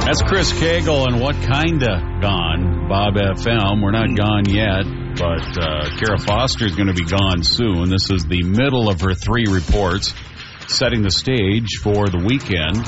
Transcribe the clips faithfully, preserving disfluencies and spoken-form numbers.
That's Chris Cagle and What Kinda Gone, Bob F M. We're not gone yet, but uh, Kara Foster is going to be gone soon. This is the middle of her three reports, setting the stage for the weekend.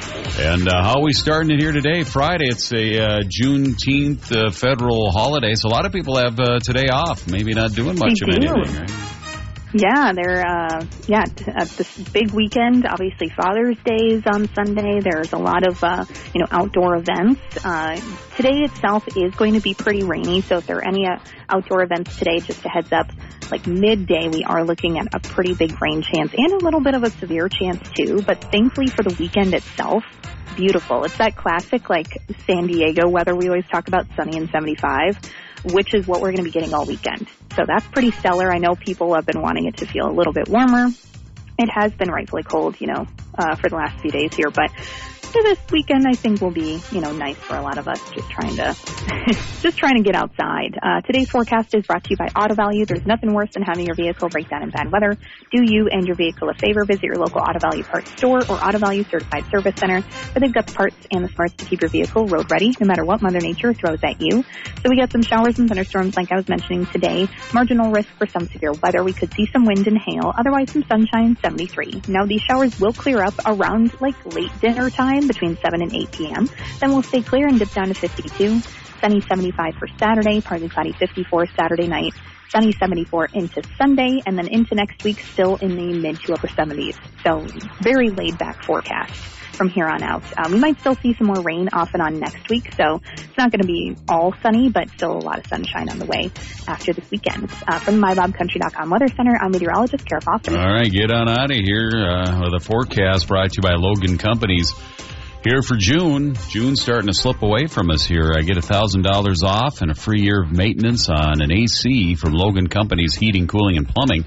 And uh, how are we starting it here today? Friday, it's a uh, Juneteenth uh, federal holiday, so a lot of people have uh, today off, maybe not doing much they of do. anything, right? Yeah, they're, uh, yeah, at this big weekend, obviously Father's Day is on Sunday. There's a lot of, uh, you know, outdoor events. Uh, today itself is going to be pretty rainy, so if there are any uh, outdoor events today, just a heads up, like midday, we are looking at a pretty big rain chance and a little bit of a severe chance too, but thankfully for the weekend itself, beautiful. It's that classic, like, San Diego weather we always talk about, sunny and seventy-five, which is what we're going to be getting all weekend. So that's pretty stellar. I know people have been wanting it to feel a little bit warmer. It has been rightfully cold, you know, uh, for the last few days here, but this weekend I think will be, you know, nice for a lot of us just trying to just trying to get outside. Uh, today's forecast is brought to you by Auto Value. There's nothing worse than having your vehicle break down in bad weather. Do you and your vehicle a favor. Visit your local Auto Value parts store or Auto Value Certified Service Center, where they've got the parts and the smarts to keep your vehicle road ready no matter what Mother Nature throws at you. So we got some showers and thunderstorms like I was mentioning today. Marginal risk for some severe weather. We could see some wind and hail. Otherwise some sunshine, seventy-three. Now these showers will clear up around like late dinner time between seven and eight p.m. Then we'll stay clear and dip down to fifty-two. Sunny seventy-five for Saturday, partly cloudy fifty-four Saturday night, sunny seventy-four into Sunday, and then into next week still in the mid to upper seventies. So very laid back forecast from here on out. Um, we might still see some more rain off and on next week, so it's not going to be all sunny, but still a lot of sunshine on the way after this weekend. Uh, from the my bob country dot com Weather Center, I'm meteorologist Kara Foster. All right, get on out of here uh, with a forecast brought to you by Logan Companies. Here for June. June's starting to slip away from us here. I get one thousand dollars off and a free year of maintenance on an A C from Logan Companies Heating, Cooling, and Plumbing.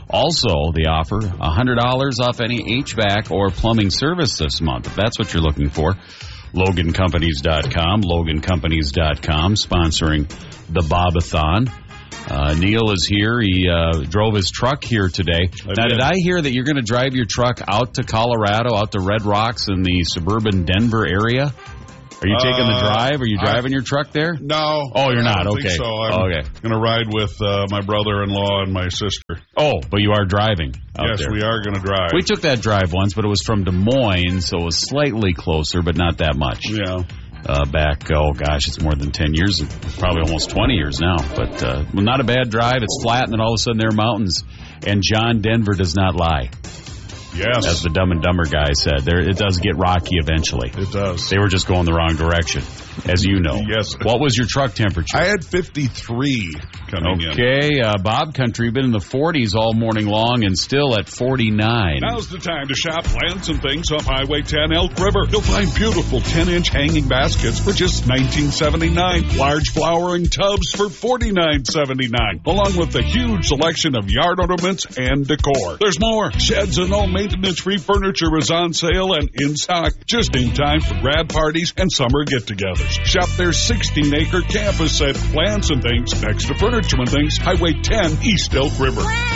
Also, the offer, one hundred dollars off any H V A C or plumbing service this month, if that's what you're looking for. Logan Companies dot com, Logan Companies dot com, sponsoring the Bobathon. Uh, Neil is here. He uh, drove his truck here today. I now, did. did I hear that you're going to drive your truck out to Colorado, out to Red Rocks in the suburban Denver area? Are you taking the drive? Are you driving I, your truck there? No. Oh, you're not? I don't okay. think so. I'm oh, okay. going to ride with uh, my brother-in-law and my sister. Oh, but you are driving out yes, there. we are going to drive. We took that drive once, but it was from Des Moines, so it was slightly closer, but not that much. Yeah. Uh, back, oh gosh, it's more than ten years, probably almost twenty years now. But uh, well, not a bad drive. It's flat, and then all of a sudden there are mountains. And John Denver does not lie. Yes. As the Dumb and Dumber guy said, there it does get rocky eventually. It does. They were just going the wrong direction, as you know. Yes. What was your truck temperature? I had fifty-three coming in. Okay, uh, Bob Country, been in the forties all morning long and still at forty-nine. Now's the time to shop Plants and Things off Highway ten Elk River. You'll find beautiful ten-inch hanging baskets for just nineteen seventy-nine. Large flowering tubs for forty-nine seventy-nine, along with a huge selection of yard ornaments and decor. There's more. Sheds and all maintenance-free furniture is on sale and in stock, just in time for grad parties and summer get-togethers. Shop their sixteen-acre campus at Plants and Things, next to Furniture and Things, Highway ten, East Elk River.